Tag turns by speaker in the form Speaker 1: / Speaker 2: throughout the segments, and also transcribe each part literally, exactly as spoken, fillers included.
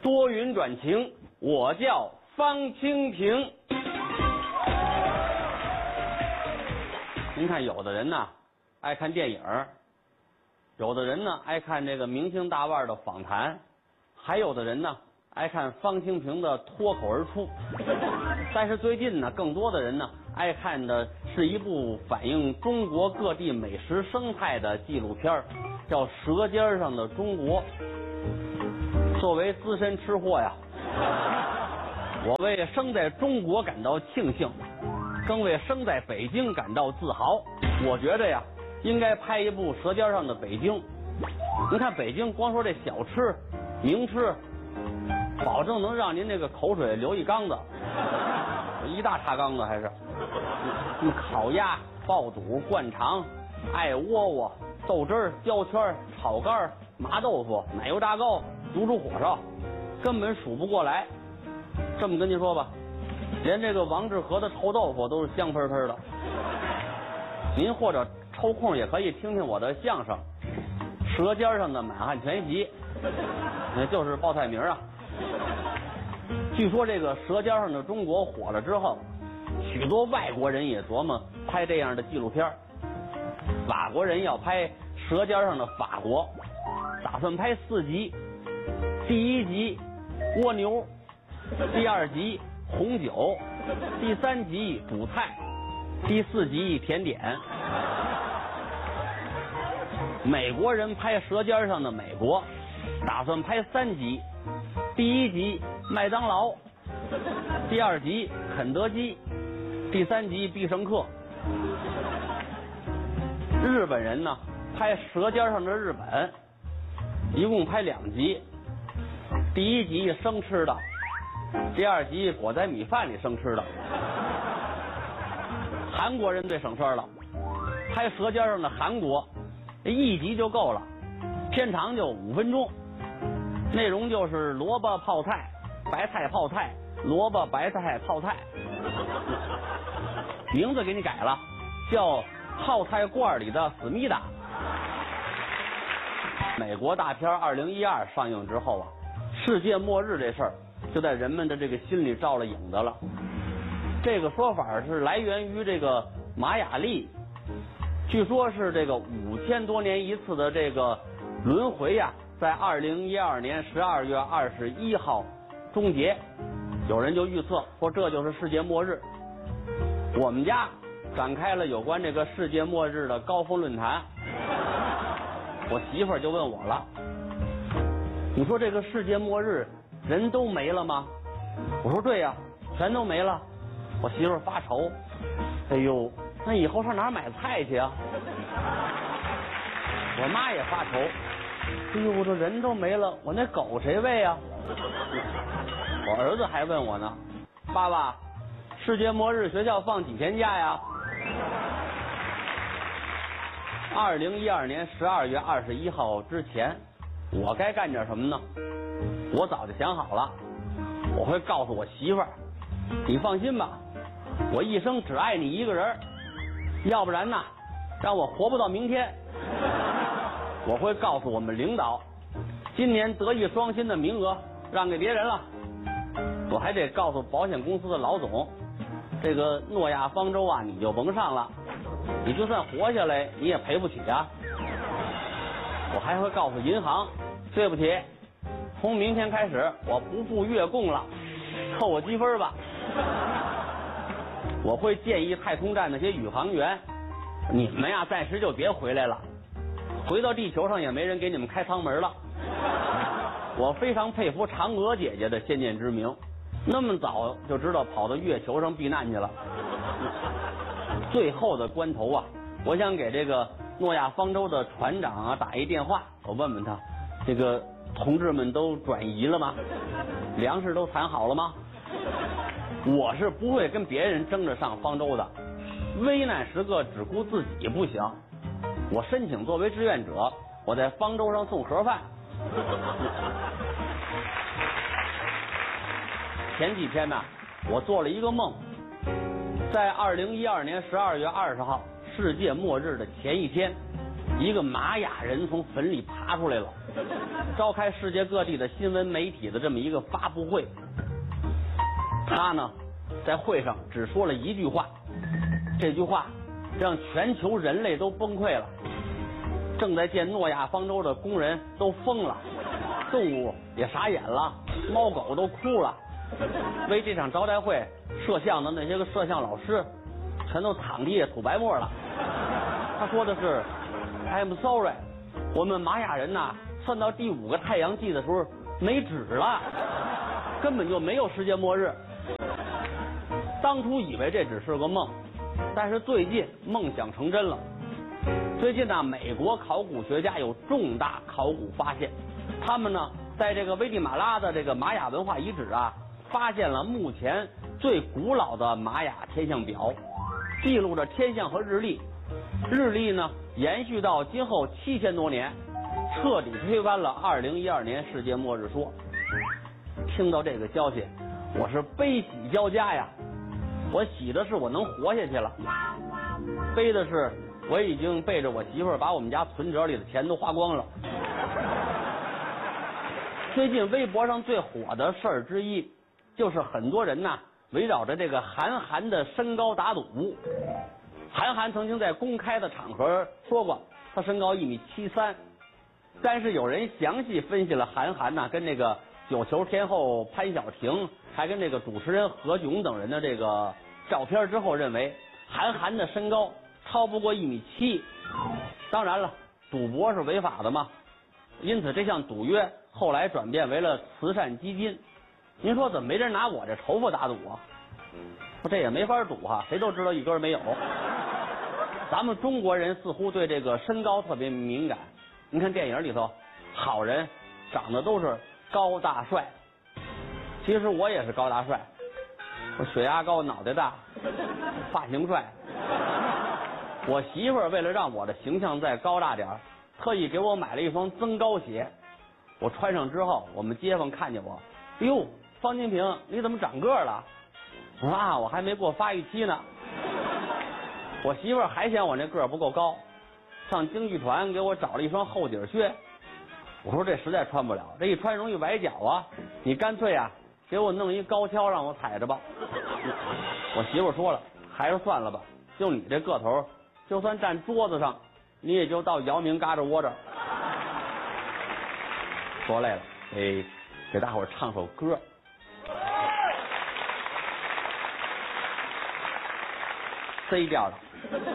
Speaker 1: 多云转晴，我叫方清平。您看，有的人呢爱看电影，有的人呢爱看这个明星大腕的访谈，还有的人呢爱看方清平的脱口而出。但是最近呢，更多的人呢爱看的是一部反映中国各地美食生态的纪录片，叫《舌尖上的中国》。作为资深吃货呀，我为生在中国感到庆幸，更为生在北京感到自豪。我觉得呀，应该拍一部《舌尖上的北京》。您看北京，光说这小吃、名吃，保证能让您这个口水流一缸子，一大茶缸子还是。烤鸭、爆肚、灌肠、艾窝窝、豆汁儿、焦圈、炒肝、麻豆腐、奶油炸糕、卤煮火烧，根本数不过来。这么跟您说吧，连这个王致和的臭豆腐都是香喷喷的。您或者抽空也可以听听我的相声《舌尖上的满汉全席》，就是报菜名啊。据说这个《舌尖上的中国》火了之后，许多外国人也琢磨拍这样的纪录片。法国人要拍《舌尖上的法国》，打算拍四集。第一集蜗牛，第二集红酒，第三集主菜，第四集甜点。美国人拍《舌尖上的美国》，打算拍三集。第一集麦当劳，第二集肯德基，第三集必胜客。日本人呢拍《舌尖上的日本》，一共拍两集。第一集生吃的，第二集裹在米饭里生吃的。韩国人最省事了，拍《舌尖上的韩国》，一集就够了，片长就五分钟，内容就是萝卜泡菜、白菜泡菜、萝卜白菜泡菜，名字给你改了，叫泡菜罐里的思密达。美国大片二零一二上映之后啊，世界末日这事儿就在人们的这个心里照了影子了。这个说法是来源于这个玛雅历，据说是这个五千多年一次的这个轮回呀、啊，在二零一二年十二月二十一号终结。有人就预测说这就是世界末日。我们家展开了有关这个世界末日的高峰论坛，我媳妇儿就问我了，你说这个世界末日人都没了吗？我说对呀，全都没了。我媳妇儿发愁，哎呦，那以后上哪儿买菜去啊？我妈也发愁，哎呦，我这人都没了，我那狗谁喂啊？我儿子还问我呢，爸爸，世界末日学校放几天假呀？二零一二年十二月二十一号之前，我该干点什么呢？我早就想好了，我会告诉我媳妇儿，你放心吧，我一生只爱你一个人，要不然呢，让我活不到明天。我会告诉我们领导，今年德艺双馨的名额让给别人了。我还得告诉保险公司的老总，这个诺亚方舟啊，你就甭上了，你就算活下来你也赔不起啊。我还会告诉银行，对不起，从明天开始我不付月供了，扣我积分吧。我会建议太空站那些宇航员，你们呀暂时就别回来了，回到地球上也没人给你们开舱门了。我非常佩服嫦娥姐姐的先见之明，那么早就知道跑到月球上避难去了。最后的关头啊，我想给这个诺亚方舟的船长啊打一电话，我问问他，这个同志们都转移了吗？粮食都攒好了吗？我是不会跟别人争着上方舟的，危难时刻只顾自己不行。我申请作为志愿者，我在方舟上送盒饭。前几天呢，我做了一个梦，在二零一二年十二月二十号世界末日的前一天，一个玛雅人从坟里爬出来了， 召开世界各地的新闻媒体的这么一个发布会。他呢，在会上只说了一句话，这句话让全球人类都崩溃了。正在建诺亚方舟的工人都疯了，动物也傻眼了，猫狗都哭了。为这场招待会摄像的那些个摄像老师，全都躺地下吐白沫了。他说的是 I'm sorry， 我们玛雅人呐，算到第五个太阳纪的时候没纸了，根本就没有世界末日。当初以为这只是个梦，但是最近梦想成真了。最近呢，美国考古学家有重大考古发现，他们呢在这个危地马拉的这个玛雅文化遗址啊，发现了目前最古老的玛雅天象表，记录着天象和日历。日历呢延续到今后七千多年，彻底推翻了二零一二年世界末日说。听到这个消息，我是悲喜交加呀。我喜的是我能活下去了，悲的是我已经背着我媳妇儿把我们家存折里的钱都花光了。最近微博上最火的事儿之一，就是很多人呐围绕着这个韩寒的身高打赌。韩寒曾经在公开的场合说过，他身高一米七三，但是有人详细分析了韩寒呐跟那个九球天后潘晓婷，还跟这个主持人何炅等人的这个照片之后，认为韩寒的身高超不过一米七。当然了，赌博是违法的嘛，因此这项赌约后来转变为了慈善基金。您说怎么没人拿我这仇富打赌啊？这也没法赌哈，谁都知道一根没有。咱们中国人似乎对这个身高特别敏感。你看电影里头，好人长得都是高大帅。其实我也是高大帅，我血压高，脑袋大，发型帅。我媳妇儿为了让我的形象再高大点儿，特意给我买了一双增高鞋。我穿上之后，我们街坊看见我，哎呦，方金平，你怎么长个儿了？我说啊，我还没过发育期呢。我媳妇儿还嫌我那个儿不够高，上京剧团给我找了一双厚底靴。我说这实在穿不了，这一穿容易崴脚啊，你干脆啊给我弄一高跷让我踩着吧。我媳妇儿说了，还是算了吧，就你这个头，就算站桌子上，你也就到姚明嘎吱窝这儿。说累了，给给大伙儿唱首歌。C 调的。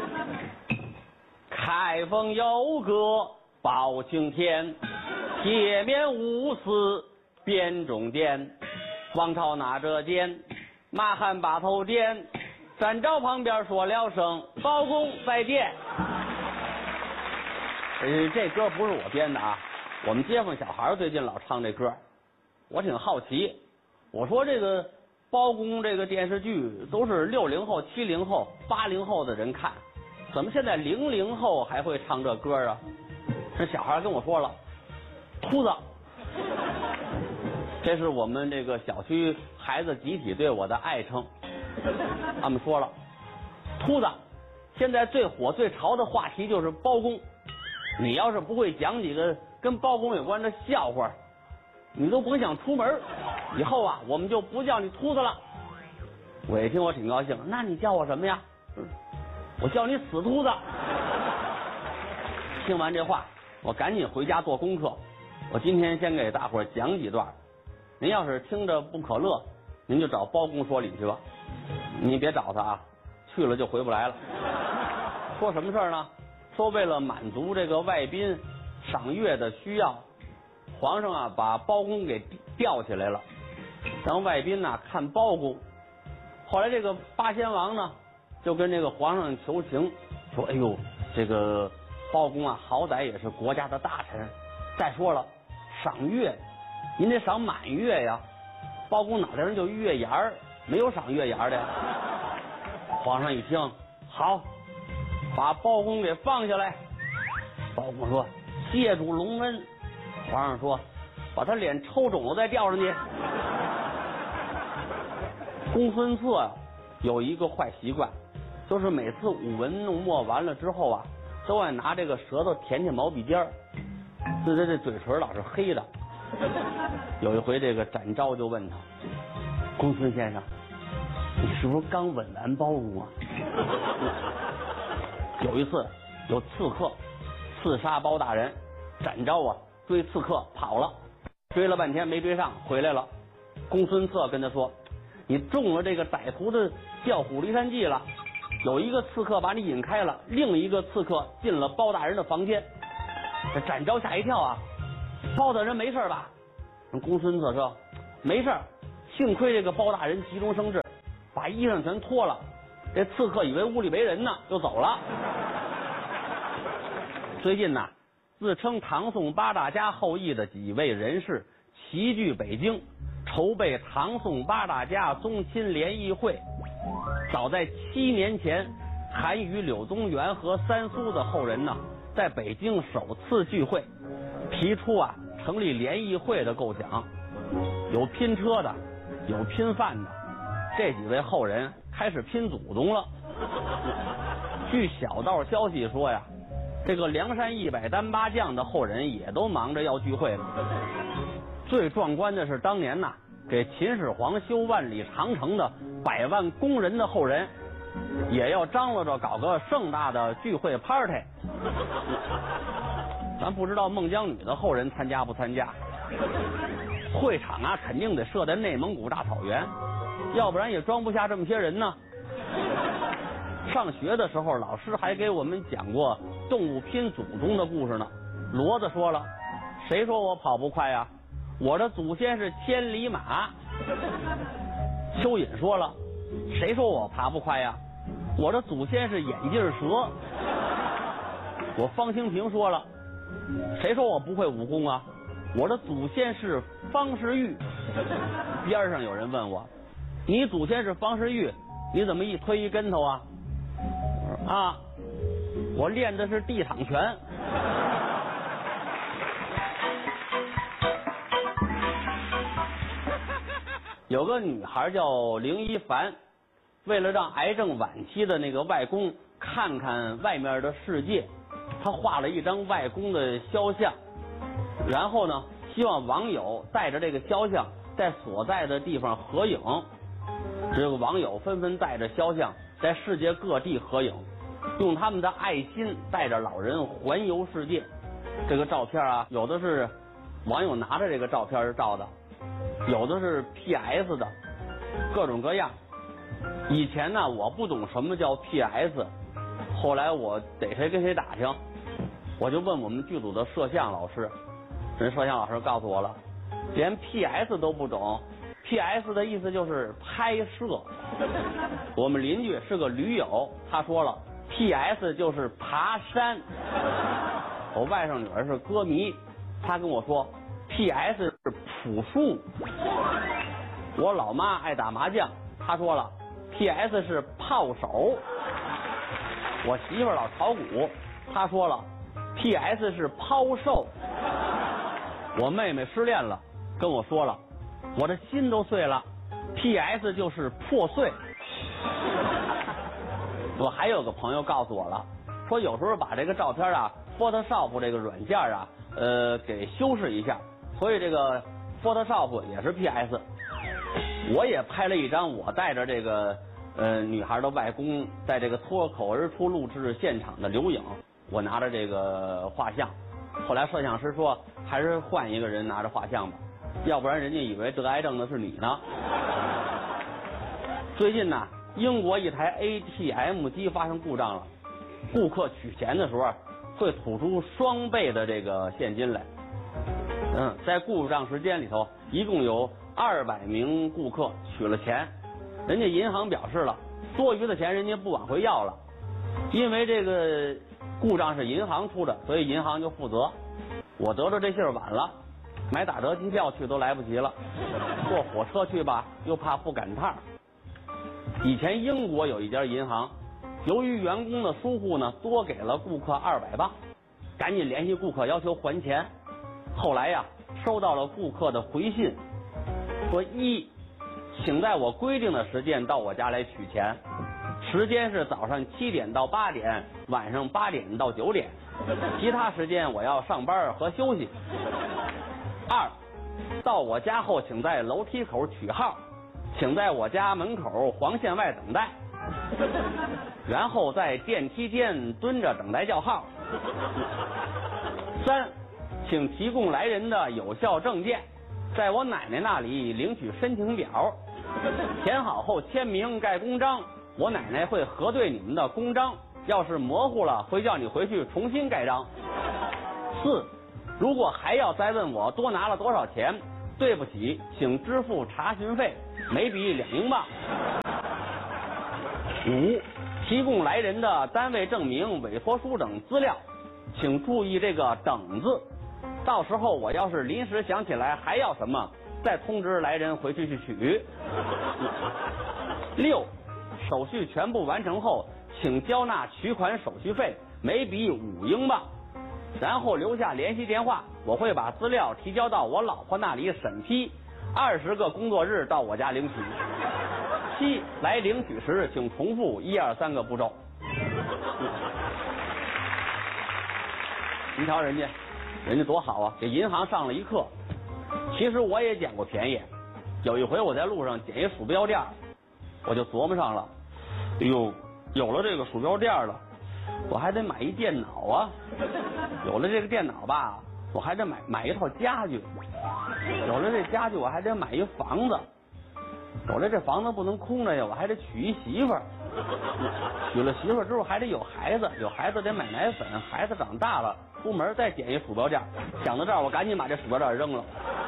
Speaker 1: 开封有个包青天，铁面无私辨忠奸。王朝拿着剑，马汉把头点，站着旁边说了声包公再见。呃，这歌不是我编的啊，我们街坊小孩最近老唱这歌，我挺好奇。我说这个包公这个电视剧都是六零后、七零后、八零后的人看，怎么现在零零后还会唱这歌啊？这小孩跟我说了，秃子。这是我们这个小区孩子集体对我的爱称。他们说了，秃子，现在最火最潮的话题就是包公。你要是不会讲几个跟包公有关的笑话，你都甭想出门。以后啊，我们就不叫你秃子了。我一听我挺高兴，那你叫我什么呀？我叫你死秃子。听完这话，我赶紧回家做功课。我今天先给大伙儿讲几段。您要是听着不可乐，您就找包公说理去吧。你别找他啊，去了就回不来了。说什么事儿呢？说为了满足这个外宾赏月的需要，皇上啊把包公给吊起来了，让外宾呐、啊、看包公。后来这个八仙王呢就跟这个皇上求情，说：“哎呦，这个包公啊，好歹也是国家的大臣。再说了，赏月，您得赏满月呀。包公脑袋上就月牙儿，没有赏月牙的。”皇上一听，好，把包公给放下来。包公说：“谢主隆恩。”皇上说：“把他脸抽肿了再吊上去。”公孙策啊有一个坏习惯，就是每次舞文弄墨完了之后啊，都爱拿这个舌头舔舔毛笔尖儿。 是他这嘴唇老是黑的。有一回，这个展昭就问他：“公孙先生，你是不是刚吻完包公啊？”有一次，有刺客刺杀包大人，展昭啊追刺客跑了，追了半天没追上，回来了。公孙策跟他说：“你中了这个歹徒的调虎离山计了。有一个刺客把你引开了，另一个刺客进了包大人的房间。”这展昭吓一跳啊，包大人没事吧？公孙策说：“没事，幸亏这个包大人急中生智，把衣裳全脱了。这刺客以为屋里没人呢，就走了。”最近呢，自称唐宋八大家后裔的几位人士齐聚北京，筹备唐宋八大家宗亲联谊会。早在七年前，韩愈、柳宗元和三苏的后人呢，在北京首次聚会，提出啊成立联谊会的构想。有拼车的，有拼饭的，这几位后人开始拼祖宗了。据小道消息说呀，这个梁山一百单八将的后人也都忙着要聚会了。最壮观的是当年呐，给秦始皇修万里长城的百万工人的后人，也要张罗着搞个盛大的聚会 party。咱不知道孟姜女的后人参加不参加？会场啊，肯定得设在内蒙古大草原，要不然也装不下这么些人呢。上学的时候，老师还给我们讲过动物拼祖宗的故事呢。骡子说了：“谁说我跑不快呀？我的祖先是千里马。”蚯蚓说了：“谁说我爬不快呀？我的祖先是眼镜蛇。”我方清平说了：“谁说我不会武功啊？我的祖先是方世玉。”边上有人问我：“你祖先是方世玉，你怎么一推一跟头啊？”啊，我练的是地躺拳。有个女孩叫林一凡，为了让癌症晚期的那个外公看看外面的世界，她画了一张外公的肖像，然后呢，希望网友带着这个肖像在所在的地方合影。这个网友纷纷带着肖像在世界各地合影，用他们的爱心带着老人环游世界。这个照片啊，有的是网友拿着这个照片照的，有的是 P S 的，各种各样。以前呢，我不懂什么叫 P S， 后来我逮谁跟谁打听，我就问我们剧组的摄像老师，人摄像老师告诉我了，连 P S 都不懂。P S 的意思就是拍摄。我们邻居是个驴友，他说了 P S 就是爬山。我外甥女儿是歌迷，她跟我说 P S 是朴树。我老妈爱打麻将，她说了 P S 是炮手。我媳妇老炒股，她说了 P S 是抛售。我妹妹失恋了，跟我说了，我的心都碎了 ，P S 就是破碎。我还有个朋友告诉我了，说有时候把这个照片啊 ，Photoshop 这个软件啊，呃，给修饰一下，所以这个 Photoshop 也是 P S。我也拍了一张我带着这个呃女孩的外公在这个脱口而出录制现场的留影，我拿着这个画像，后来摄像师说还是换一个人拿着画像吧。要不然人家以为得癌症的是你呢。最近呢，英国一台 A T M 机发生故障了，顾客取钱的时候会吐出双倍的这个现金来。嗯，在故障时间里头，一共有二百名顾客取了钱，人家银行表示了，多余的钱人家不往回要了，因为这个故障是银行出的，所以银行就负责。我得着这信儿晚了。买打折机票去都来不及了，坐火车去吧，又怕不赶趟。以前英国有一家银行，由于员工的疏忽呢，多给了顾客二百磅，赶紧联系顾客要求还钱。后来呀，收到了顾客的回信，说一，请在我规定的时间到我家来取钱，时间是早上七点到八点，晚上八点到九点。 其他时间我要上班和休息。二，到我家后，请在楼梯口取号，请在我家门口黄线外等待，然后在电梯间蹲着等待叫号。三，请提供来人的有效证件，在我奶奶那里领取申请表，填好后签名盖公章，我奶奶会核对你们的公章，要是模糊了会叫你回去重新盖章。四，如果还要再问我多拿了多少钱，对不起，请支付查询费，每笔两英镑。五，提供来人的单位证明、委托书等资料，请注意这个等字，到时候我要是临时想起来还要什么，再通知来人回去去取。六，手续全部完成后，请交纳取款手续费，每笔五英镑，然后留下联系电话，我会把资料提交到我老婆那里审批，二十个工作日到我家领取。七，来领取时请重复一二三个步骤。你瞧人家，人家多好啊，给银行上了一课。其实我也捡过便宜，有一回我在路上捡一鼠标垫，我就琢磨上了，哎呦，有了这个鼠标垫了，我还得买一电脑啊，有了这个电脑吧，我还得买买一套家具，有了这家具我还得买一房子，有了这房子不能空着呀，我还得娶一媳妇儿，娶了媳妇儿之后还得有孩子，有孩子得买奶粉，孩子长大了出门再捡一鼠标垫。想到这儿，我赶紧把这鼠标垫扔了。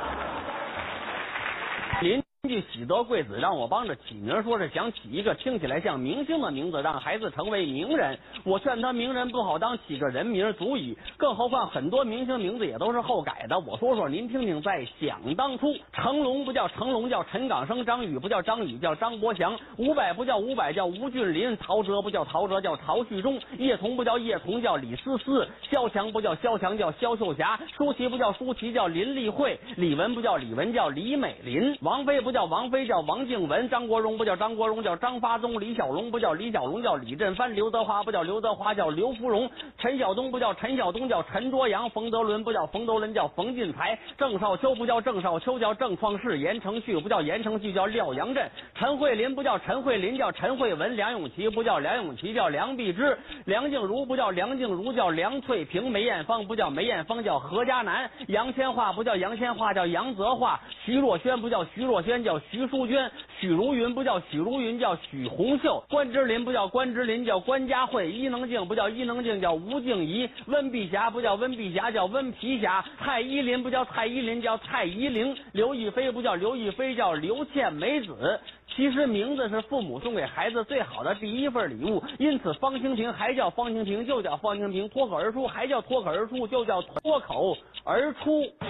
Speaker 1: 邻居喜得贵子让我帮着起名，说是想起一个听起来像明星的名字，让孩子成为名人。我劝他名人不好当，起个人名足矣，更何况很多明星名字也都是后改的。我说说您听听，在想当初，成龙不叫成龙，叫陈港生；张宇不叫张宇，叫张国祥；伍佰不叫伍佰，叫吴俊霖；陶喆不叫陶喆，叫陶旭中；叶童不叫叶童，叫李思思；萧蔷不叫萧蔷，叫萧秀霞；舒淇不叫舒淇，叫林丽慧；李玟不叫李玟，叫李美琳；王菲不叫王菲，叫王静雯；张国荣不叫张国荣，叫张发宗；李小龙不叫李小龙，叫李振藩；刘德华不叫刘德华，叫刘福荣；陈晓东不叫陈晓东，叫陈卓阳；冯德伦不叫冯德伦，叫冯进财；郑少秋不叫郑少秋，叫郑创世；言承旭不叫言承旭，叫廖阳震；陈慧琳不叫陈慧琳，叫陈慧文；梁咏琪不叫梁咏琪，叫梁碧芝；梁静茹不叫梁静茹，叫梁翠萍；梅艳芳不叫梅艳芳，叫何家南；杨千嬅不叫杨千嬅，叫杨泽华；徐若瑄不叫徐若瑄，叫徐淑娟；许茹芸不叫许茹芸，叫许红秀；关之琳不叫关之琳，叫关佳慧；伊能静不叫伊能静，叫吴静怡；温碧霞不叫温碧霞，叫温皮霞；蔡依林不叫蔡依林，叫蔡依林；刘亦菲不叫刘亦菲，叫刘倩美子。其实名字是父母送给孩子最好的第一份礼物，因此方清平还叫方清平，就叫方清平；脱口而出还叫脱口而出，就叫脱口而出。